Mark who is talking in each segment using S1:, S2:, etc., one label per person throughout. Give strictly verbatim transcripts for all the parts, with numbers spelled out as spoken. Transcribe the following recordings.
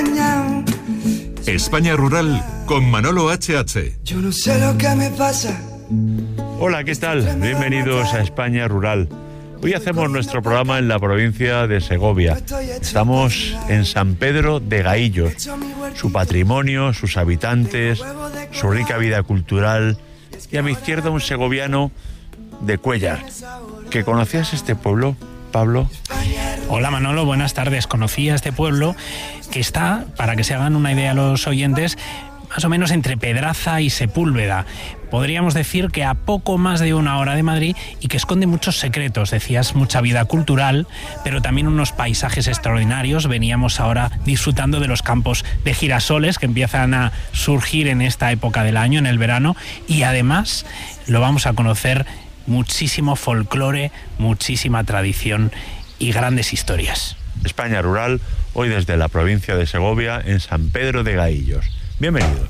S1: engañado.
S2: España Rural con Manolo H H.
S1: Yo no sé lo que me pasa.
S3: Hola, ¿qué tal? Bienvenidos a España Rural. Hoy hacemos nuestro programa en la provincia de Segovia. Estamos en San Pedro de Gaillos. Su patrimonio, sus habitantes, su rica vida cultural. Y a mi izquierda un segoviano de Cuéllar. ¿Que conocías este pueblo, Pablo?
S4: Hola Manolo, buenas tardes. Conocí a este pueblo que está, para que se hagan una idea los oyentes, más o menos entre Pedraza y Sepúlveda. Podríamos decir que a poco más de una hora de Madrid y que esconde muchos secretos. Decías, mucha vida cultural, pero también unos paisajes extraordinarios. Veníamos ahora disfrutando de los campos de girasoles que empiezan a surgir en esta época del año, en el verano, y además lo vamos a conocer muchísimo folclore, muchísima tradición y grandes historias.
S3: España Rural, hoy desde la provincia de Segovia, en San Pedro de Gaillos. Bienvenidos.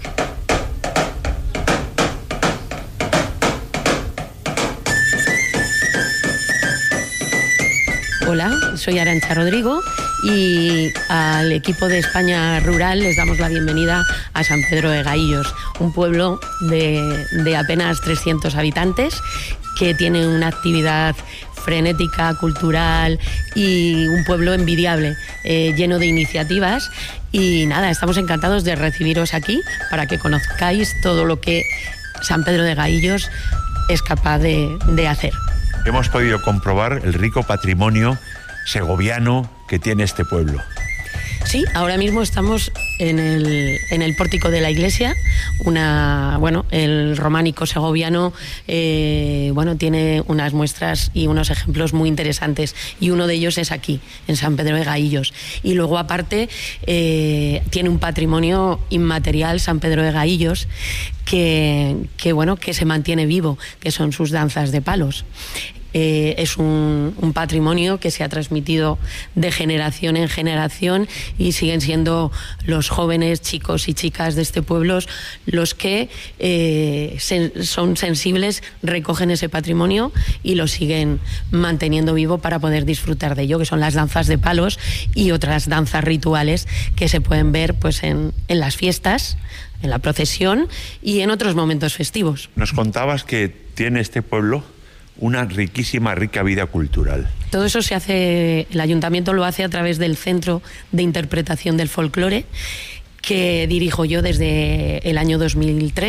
S5: Hola, soy Arantxa Rodrigo y al equipo de España Rural les damos la bienvenida a San Pedro de Gaillos, un pueblo de, de apenas trescientos habitantes que tiene una actividad frenética, cultural y un pueblo envidiable, eh, lleno de iniciativas. Y nada, estamos encantados de recibiros aquí para que conozcáis todo lo que San Pedro de Gaillos es capaz de, de hacer.
S3: Hemos podido comprobar el rico patrimonio segoviano que tiene este pueblo.
S5: Sí, ahora mismo estamos en el, en el pórtico de la iglesia. Una, bueno, el románico segoviano eh, bueno, tiene unas muestras y unos ejemplos muy interesantes, y uno de ellos es aquí, en San Pedro de Gaillos. Y luego, aparte, eh, tiene un patrimonio inmaterial San Pedro de Gaillos que, que, bueno, que se mantiene vivo, que son sus danzas de palos. Eh, es un, un patrimonio que se ha transmitido de generación en generación y siguen siendo los jóvenes, chicos y chicas de este pueblo los que eh, se, son sensibles, recogen ese patrimonio y lo siguen manteniendo vivo para poder disfrutar de ello, que son las danzas de palos y otras danzas rituales que se pueden ver pues en, en las fiestas, en la procesión y en otros momentos festivos.
S3: Nos contabas que tiene este pueblo una riquísima, rica vida cultural.
S5: Todo eso se hace, el ayuntamiento lo hace a través del Centro de Interpretación del Folclore, que dirijo yo desde el año dos mil tres.